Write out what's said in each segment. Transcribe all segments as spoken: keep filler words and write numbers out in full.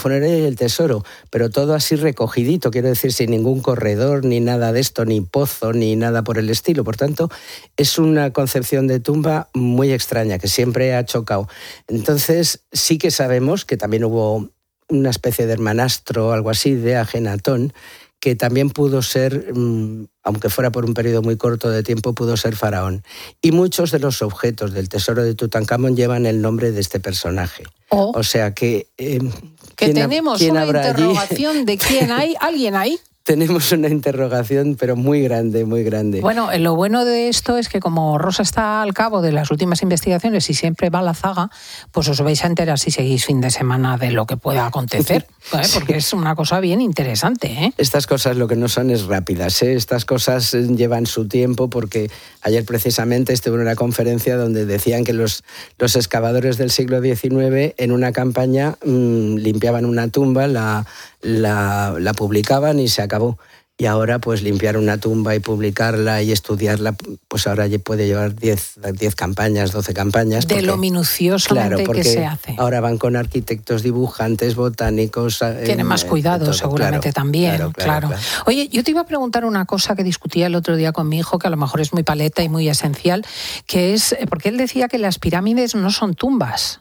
funeraria y el tesoro, pero todo así recogidito, quiero decir, sin ningún corredor, ni nada de esto, ni pozo, ni nada por el estilo. Por tanto, es una concepción de tumba muy extraña, que siempre ha chocado. Entonces, sí que sabemos que también hubo una especie de hermanastro, algo así, de Ajenatón, que también pudo ser, aunque fuera por un periodo muy corto de tiempo, pudo ser faraón. Y muchos de los objetos del tesoro de Tutankamón llevan el nombre de este personaje. Oh. O sea que... Eh, que tenemos ¿quién una habrá interrogación allí? de quién hay, ¿alguien hay? Tenemos una interrogación, pero muy grande, muy grande. Bueno, lo bueno de esto es que como Rosa está al cabo de las últimas investigaciones y siempre va a la zaga, pues os vais a enterar si seguís fin de semana de lo que pueda acontecer, ¿eh? Porque sí. Es una cosa bien interesante, ¿eh? Estas cosas lo que no son es rápidas, ¿eh? Estas cosas llevan su tiempo, porque ayer precisamente estuve en una conferencia donde decían que los, los excavadores del siglo diecinueve en una campaña mmm, limpiaban una tumba, la... La, la publicaban y se acabó. Y ahora, pues, limpiar una tumba y publicarla y estudiarla, pues ahora ya puede llevar diez campañas, doce campañas. De porque, lo minuciosamente claro, que se hace. Ahora van con arquitectos, dibujantes, botánicos. Tiene eh, más cuidado, todo, seguramente, claro, también. Claro, claro, claro. claro. Oye, yo te iba a preguntar una cosa que discutía el otro día con mi hijo, que a lo mejor es muy paleta y muy esencial, que es, porque él decía que las pirámides no son tumbas.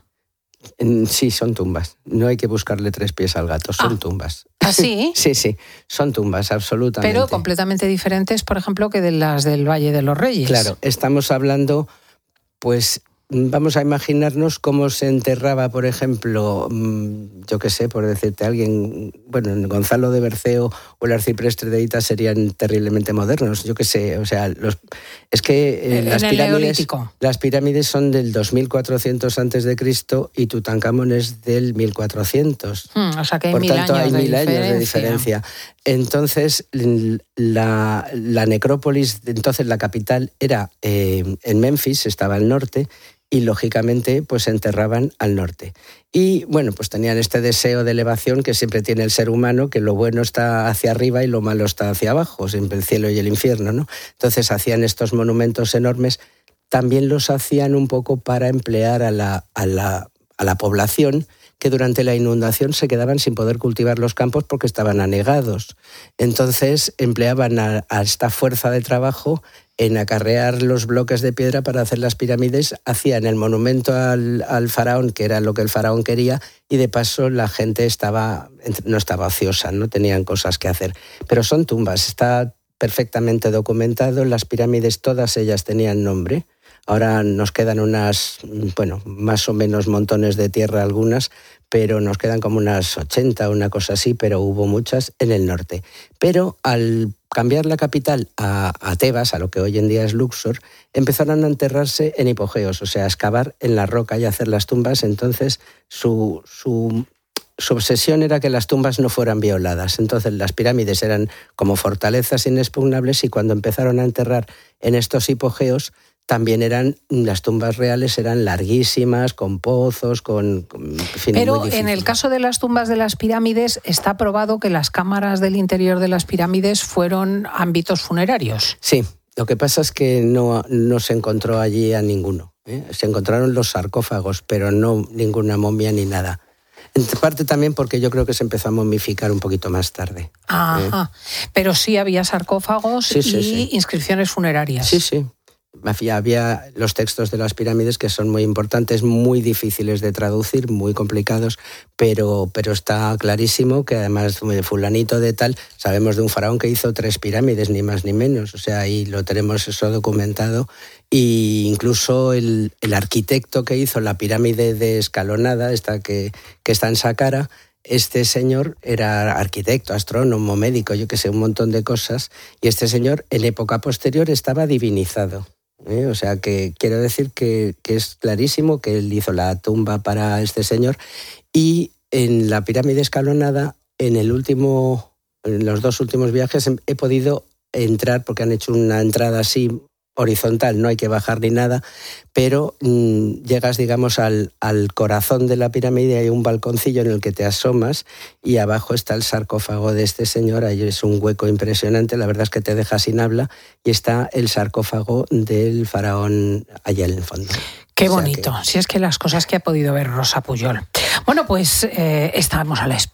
Sí, son tumbas. No hay que buscarle tres pies al gato, son ah, tumbas. ¿Ah, sí? Sí, sí, son tumbas, absolutamente. Pero completamente diferentes, por ejemplo, que de las del Valle de los Reyes. Claro, estamos hablando, pues, vamos a imaginarnos cómo se enterraba, por ejemplo, yo qué sé, por decirte alguien, bueno, Gonzalo de Berceo o el arcipreste de Hita serían terriblemente modernos, yo qué sé, o sea, los, es que eh, las, pirámides, las pirámides son del dos mil cuatrocientos antes de Cristo y Tutankamón es del mil cuatrocientos. Hmm, o sea que hay por mil tanto, años hay mil de años diferencia. de diferencia. Entonces, la, la necrópolis, entonces la capital era eh, en Memphis, estaba al norte, y lógicamente pues se enterraban al norte. Y bueno, pues tenían este deseo de elevación que siempre tiene el ser humano, que lo bueno está hacia arriba y lo malo está hacia abajo, siempre el cielo y el infierno, ¿no? Entonces hacían estos monumentos enormes, también los hacían un poco para emplear a la, a la, a la población, que durante la inundación se quedaban sin poder cultivar los campos porque estaban anegados. Entonces empleaban a, a esta fuerza de trabajo en acarrear los bloques de piedra para hacer las pirámides, hacían el monumento al, al faraón, que era lo que el faraón quería, y de paso la gente estaba, no estaba ociosa, no tenían cosas que hacer. Pero son tumbas, está perfectamente documentado, las pirámides todas ellas tenían nombre. Ahora nos quedan unas, bueno, más o menos montones de tierra algunas, pero nos quedan como unas ochenta, una cosa así, pero hubo muchas en el norte. Pero al cambiar la capital a, a Tebas, a lo que hoy en día es Luxor, empezaron a enterrarse en hipogeos, o sea, a excavar en la roca y hacer las tumbas. Entonces su, su, su obsesión era que las tumbas no fueran violadas. Entonces las pirámides eran como fortalezas inexpugnables y cuando empezaron a enterrar en estos hipogeos, también eran, las tumbas reales eran larguísimas, con pozos, con... con en fin, pero en el caso de las tumbas de las pirámides está probado que las cámaras del interior de las pirámides fueron ámbitos funerarios. Sí, lo que pasa es que no, no se encontró allí a ninguno, ¿eh? Se encontraron los sarcófagos, pero no ninguna momia ni nada. En parte también porque yo creo que se empezó a momificar un poquito más tarde. Ajá, ¿eh? Pero sí había sarcófagos sí, sí, y sí. inscripciones funerarias. Sí, sí. Había los textos de las pirámides que son muy importantes, muy difíciles de traducir, muy complicados, pero, pero está clarísimo que además fulanito de tal, sabemos de un faraón que hizo tres pirámides, ni más ni menos, o sea, ahí lo tenemos eso documentado, e incluso el, el arquitecto que hizo la pirámide de Escalonada, esta que, que está en Saqqara, este señor era arquitecto, astrónomo, médico, yo qué sé, un montón de cosas, y este señor en época posterior estaba divinizado. ¿Eh? O sea, que quiero decir que, que es clarísimo que él hizo la tumba para este señor. Y en la pirámide escalonada, en el último, en los dos últimos viajes, he podido entrar, porque han hecho una entrada así horizontal, no hay que bajar ni nada, pero mmm, llegas, digamos, al, al corazón de la pirámide, hay un balconcillo en el que te asomas y abajo está el sarcófago de este señor, ahí es un hueco impresionante, la verdad es que te deja sin habla, y está el sarcófago del faraón allá en el fondo. Qué bonito, o sea que... si es que las cosas que ha podido ver Rosa Pujol. Bueno, pues eh, estamos a la espera.